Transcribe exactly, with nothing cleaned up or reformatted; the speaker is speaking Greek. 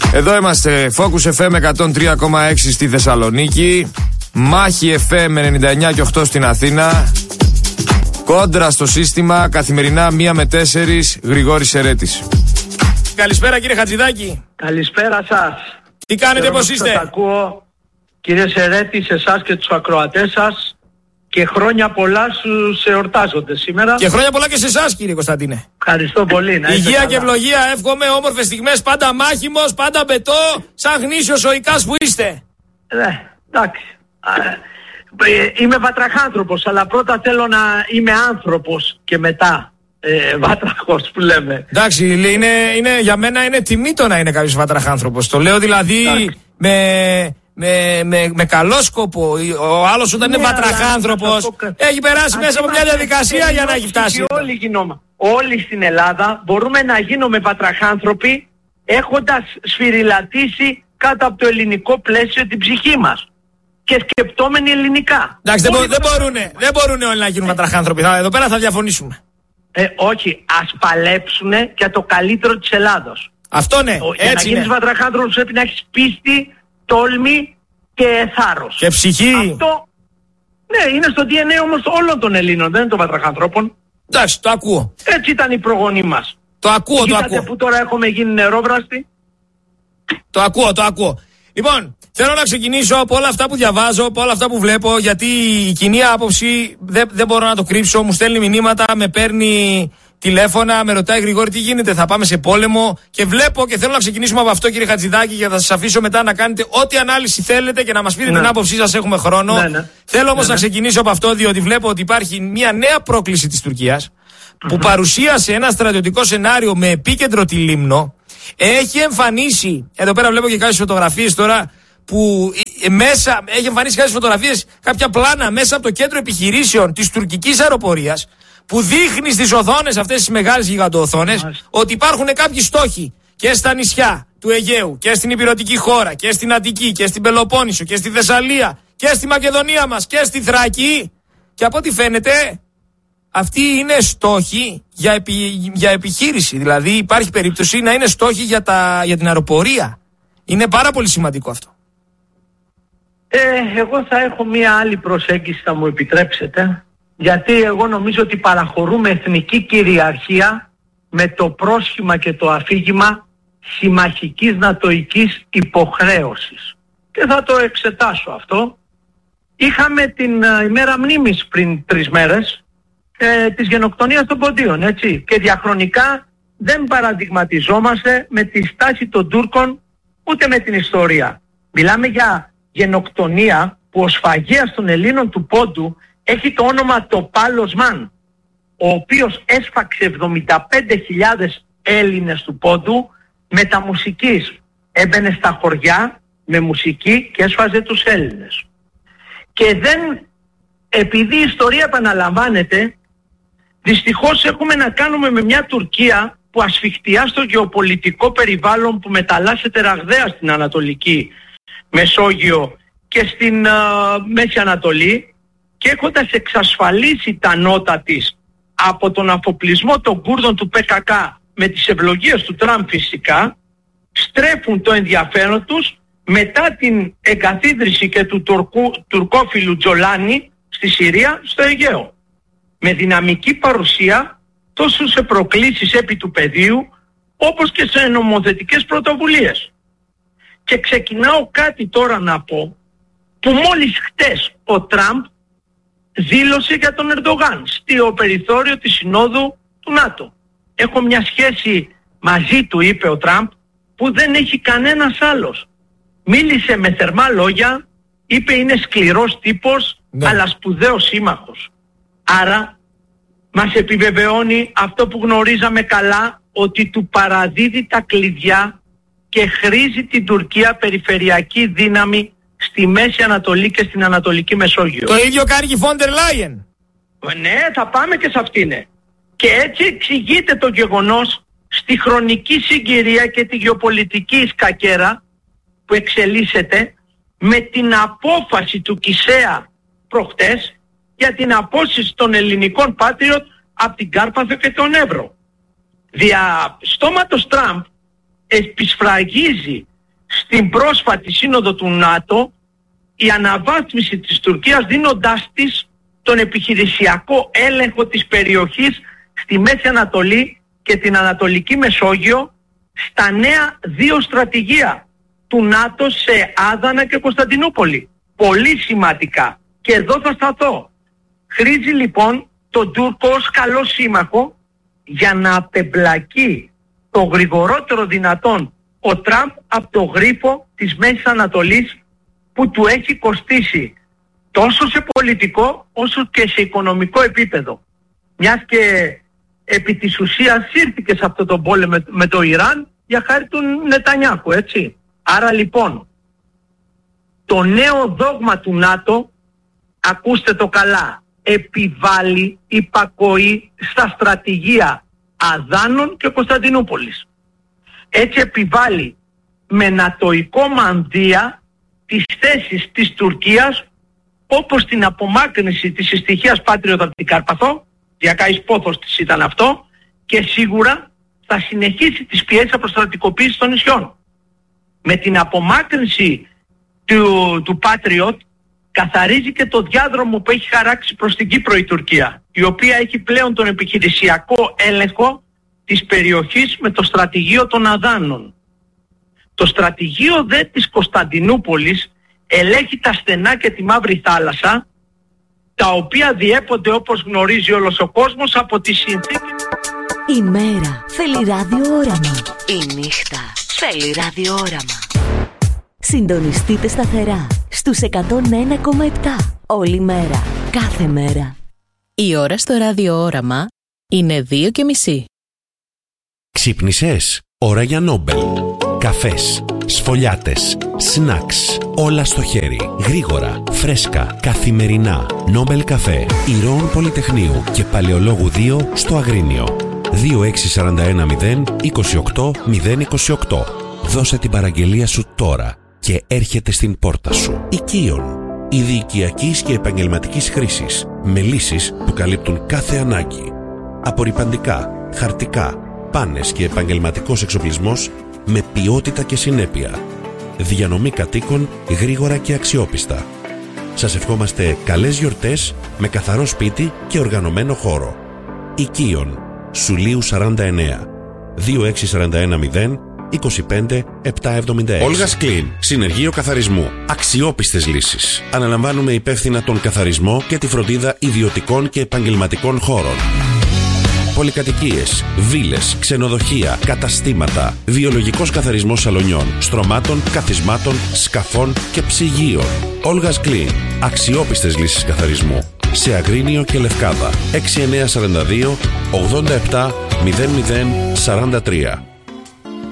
Εδώ είμαστε, Focus εφ εμ εκατόν τρία κόμμα έξι στη Θεσσαλονίκη, Μάχη εφ εμ ενενήντα εννιά και οκτώ στην Αθήνα. Κόντρα στο σύστημα, καθημερινά μία με τέσσερις, Γρηγόρης Σερέτης. Καλησπέρα κύριε Χατζηδάκη. Καλησπέρα σας. Τι κάνετε, πώς είστε? Σας ακούω, κύριε Σερέτη, σε εσάς και τους ακροατές σας, και χρόνια πολλά στους εορτάζοντες σήμερα. Και χρόνια πολλά και σε εσάς κύριε Κωνσταντίνε. Ευχαριστώ πολύ. Να υγεία καλά. Και ευλογία, εύχομαι, όμορφες στιγμές, πάντα μάχημος, πάντα μπετό, σαν γνήσιος ο Ικάς που είστε. Ναι, εντάξει. Είμαι βατραχάνθρωπος, αλλά πρώτα θέλω να είμαι άνθρωπος και μετά ε, βάτραχος που λέμε. Εντάξει, είναι, είναι, για μένα είναι τιμή το να είναι κάποιος βατραχάνθρωπος. Το λέω δηλαδή με, με, με, με καλό σκοπό. Ο άλλος όταν ναι, είναι βατραχάνθρωπος έχει περάσει Ας μέσα από μια διαδικασία για να έχει φτάσει. Όλοι, γινόμα. όλοι στην Ελλάδα μπορούμε να γίνουμε βατραχάνθρωποι έχοντας σφυριλατήσει κάτω από το ελληνικό πλαίσιο την ψυχή μας και σκεπτόμενοι ελληνικά. Εντάξει, δεν, μπο, δεν, μπορούνε, δεν μπορούνε όλοι να γίνουν βατραχάνθρωποι. Εδώ πέρα θα διαφωνήσουμε. Ε, όχι, ας παλέψουνε για το καλύτερο της Ελλάδος. Αυτό ναι, Ο, έτσι για να γίνεις ναι. βατραχάνθρωπος πρέπει να έχεις πίστη, τόλμη και θάρρος. Και ψυχή. Αυτό, ναι, είναι στο ντι εν έι όμως όλων των Ελλήνων, δεν είναι των βατραχάνθρωπων. Εντάξει, το ακούω. Έτσι ήταν οι προγονείς μας. Το ακούω, Κοίτατε το ακούω. που τώρα έχουμε γίνει νερόβραστοι. Το ακούω, το ακούω. Λοιπόν, θέλω να ξεκινήσω από όλα αυτά που διαβάζω, από όλα αυτά που βλέπω, γιατί η κοινή άποψη δεν, δεν μπορώ να το κρύψω. Μου στέλνει μηνύματα, με παίρνει τηλέφωνα, με ρωτάει Γρηγόρη τι γίνεται, θα πάμε σε πόλεμο. Και βλέπω και θέλω να ξεκινήσουμε από αυτό, κύριε Χατζηδάκη, και θα σας αφήσω μετά να κάνετε ό,τι ανάλυση θέλετε και να μας πείτε ναι. την άποψή σας. Έχουμε χρόνο. Ναι, ναι. Θέλω όμως ναι, ναι. να ξεκινήσω από αυτό, διότι βλέπω ότι υπάρχει μια νέα πρόκληση της Τουρκίας mm-hmm. που παρουσίασε ένα στρατιωτικό σενάριο με επίκεντρο τη Λίμνο. Έχει εμφανίσει, εδώ πέρα βλέπω και κάποιες φωτογραφίες τώρα, που μέσα, έχει εμφανίσει κάποιες φωτογραφίες, κάποια πλάνα μέσα από το κέντρο επιχειρήσεων της τουρκικής αεροπορίας, που δείχνει στις οθόνες αυτές τις μεγάλες γιγαντοοθόνες ότι υπάρχουν κάποιοι στόχοι και στα νησιά του Αιγαίου και στην Ηπειρωτική χώρα και στην Αττική και στην Πελοπόννησο και στη Θεσσαλία και στη Μακεδονία μας και στη Θράκη, και από ό,τι φαίνεται αυτοί είναι στόχοι για, επι, για επιχείρηση. Δηλαδή υπάρχει περίπτωση να είναι στόχοι για, τα, για την αεροπορία. Είναι πάρα πολύ σημαντικό αυτό. Ε, εγώ θα έχω μία άλλη προσέγγιση, θα μου επιτρέψετε. Γιατί εγώ νομίζω ότι παραχωρούμε εθνική κυριαρχία με το πρόσχημα και το αφήγημα συμμαχικής νατοικής υποχρέωσης. Και θα το εξετάσω αυτό. Είχαμε την uh, ημέρα μνήμης πριν τρεις μέρες ε, της γενοκτονίας των Ποντίων, έτσι. Και διαχρονικά δεν παραδειγματιζόμαστε με τη στάση των Τούρκων ούτε με την ιστορία. Μιλάμε για γενοκτονία που ο σφαγέας των Ελλήνων του Πόντου έχει το όνομα Τοπάλος Μαν, ο οποίος έσφαξε εβδομήντα πέντε χιλιάδες Έλληνες του Πόντου με τα μουσικής. Έμπαινε στα χωριά με μουσική και έσφαζε τους Έλληνες. Και δεν, επειδή η ιστορία επαναλαμβάνεται, δυστυχώς έχουμε να κάνουμε με μια Τουρκία που ασφιχτιά στο γεωπολιτικό περιβάλλον που μεταλλάσσεται ραγδαία στην Ανατολική Μεσόγειο και στην uh, Μέση Ανατολή, και έχοντας εξασφαλίσει τα νότα της από τον αφοπλισμό των Κούρδων του πι κέι κέι με τις ευλογίες του Τραμπ φυσικά, στρέφουν το ενδιαφέρον τους μετά την εγκαθίδρυση και του τουρκού, τουρκόφιλου Τζολάνη στη Συρία, στο Αιγαίο, με δυναμική παρουσία τόσο σε προκλήσεις επί του πεδίου όπως και σε νομοθετικές πρωτοβουλίες. Και ξεκινάω κάτι τώρα να πω, που μόλις χτες ο Τραμπ δήλωσε για τον Ερντογάν στο περιθώριο της Συνόδου του ΝΑΤΟ. Έχω μια σχέση μαζί του, είπε ο Τραμπ, που δεν έχει κανένας άλλος. Μίλησε με θερμά λόγια, είπε είναι σκληρός τύπος, ναι. αλλά σπουδαίος σύμμαχος. Άρα μας επιβεβαιώνει αυτό που γνωρίζαμε καλά, ότι του παραδίδει τα κλειδιά και χρήζει την Τουρκία περιφερειακή δύναμη στη Μέση Ανατολή και στην Ανατολική Μεσόγειο. Το ίδιο κάνει και η Φόντερ Λάιεν. Ναι, θα πάμε και σε αυτήν. Ναι. Και έτσι εξηγείται το γεγονός στη χρονική συγκυρία και τη γεωπολιτική σκακέρα που εξελίσσεται με την απόφαση του Κισέα προχτές για την απόσυση των ελληνικών Patriot από την Κάρπαθο και τον Εύρο. Δια στόματος Τραμπ επισφραγίζει στην πρόσφατη σύνοδο του ΝΑΤΟ η αναβάθμιση της Τουρκίας, δίνοντάς της τον επιχειρησιακό έλεγχο της περιοχής στη Μέση Ανατολή και την Ανατολική Μεσόγειο στα νέα δύο στρατηγία του ΝΑΤΟ σε Άδανα και Κωνσταντινούπολη. Πολύ σημαντικά. Και εδώ θα σταθώ. Χρήζει λοιπόν τον Τούρκο ως καλό σύμμαχο για να απεμπλακεί το γρηγορότερο δυνατόν ο Τραμπ από το γρίφο της Μέσης Ανατολής που του έχει κοστίσει τόσο σε πολιτικό όσο και σε οικονομικό επίπεδο. Μιας και επί της ουσίας ήρθηκε σε αυτό το πόλεμο με, με το Ιράν για χάρη του Νετανιάχου, έτσι. Άρα λοιπόν το νέο δόγμα του ΝΑΤΟ, ακούστε το καλά, επιβάλλει υπακοή στα στρατηγία Αδάνων και Κωνσταντινούπολης. Έτσι επιβάλλει με νατοϊκό μανδύα τις θέσεις της Τουρκίας, όπως την απομάκρυνση της συστοιχίας Patriot από την Κάρπαθο, διακάης πόθος της ήταν αυτό, και σίγουρα θα συνεχίσει τις πιέσεις αποστρατικοποίησης των νησιών. Με την απομάκρυνση του, του Patriot καθαρίζει και το διάδρομο που έχει χαράξει προς την Κύπρο η Τουρκία, η οποία έχει πλέον τον επιχειρησιακό έλεγχο της περιοχής με το στρατηγείο των Αδάνων. Το στρατηγείο δε της Κωνσταντινούπολης ελέγχει τα στενά και τη Μαύρη Θάλασσα, τα οποία διέπονται, όπως γνωρίζει όλος ο κόσμος, από τη συνθήκη. Η μέρα θέλει ραδιόραμα. Η νύχτα θέλει ραδιόραμα. Συντονιστείτε σταθερά στους εκατόν ένα κόμμα επτά όλη μέρα, κάθε μέρα. Η ώρα στο ραδιόραμα είναι δύο και μισή. Ξύπνησες? Ώρα για Νόμπελ. Καφές, σφολιάτες, σνακς, όλα στο χέρι, γρήγορα, φρέσκα, καθημερινά. Νόμπελ καφέ, Ηρώων Πολυτεχνείου και Παλαιολόγου δύο στο Αγρίνιο. δύο έξι τέσσερα ένα μηδέν είκοσι οκτώ μηδέν είκοσι οκτώ. Δώσε την παραγγελία σου τώρα και έρχεται στην πόρτα σου. Οικείων, είδη οικιακής και επαγγελματικής χρήσης, με λύσεις που καλύπτουν κάθε ανάγκη. Απορρυπαντικά, χαρτικά, πάνες και επαγγελματικός εξοπλισμός με ποιότητα και συνέπεια. Διανομή κατοίκων γρήγορα και αξιόπιστα. Σας ευχόμαστε καλές γιορτές με καθαρό σπίτι και οργανωμένο χώρο. Οικείων, Σουλίου σαράντα εννέα, δύο έξι τέσσερα ένα μηδέν είκοσι πέντε επτακόσια εβδομήντα έξι. Όλγας Κλίν, συνεργείο καθαρισμού. Αξιόπιστες λύσεις. Αναλαμβάνουμε υπεύθυνα τον καθαρισμό και τη φροντίδα ιδιωτικών και επαγγελματικών χώρων. Πολυκατοικίες, βίλες, ξενοδοχεία, καταστήματα, βιολογικός καθαρισμός σαλονιών, στρωμάτων, καθισμάτων, σκαφών και ψυγείων. Όλγας Κλίν, αξιόπιστες λύσεις καθαρισμού. Σε Αγρίνιο και Λευκάδα. έξι εννιά τέσσερα δύο ογδόντα επτά μηδέν μηδέν σαράντα τρία.